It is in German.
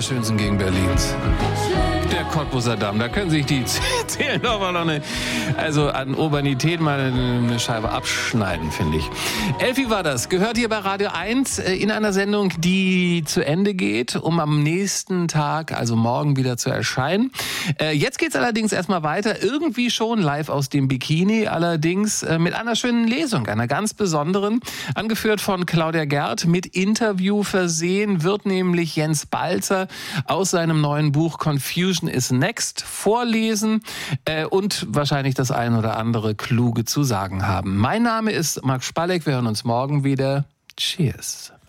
eines schönsten gegen Berlins. Der Cottbuser Damm, da können sich die zählen doch mal noch an Urbanität mal eine Scheibe abschneiden, finde ich. Elfi war das, gehört hier bei Radio 1 in einer Sendung, die zu Ende geht, um am nächsten Tag, also morgen, wieder zu erscheinen. Jetzt geht's allerdings erstmal weiter, irgendwie schon live aus dem Bikini, allerdings mit einer schönen Lesung, einer ganz besonderen, angeführt von Claudia Gerd, mit Interview versehen, wird nämlich Jens Balzer aus seinem neuen Buch Confusion is Next vorlesen und wahrscheinlich das ein oder andere Kluge zu sagen haben. Mein Name ist Marc Spalleck, wir hören uns morgen wieder. Cheers.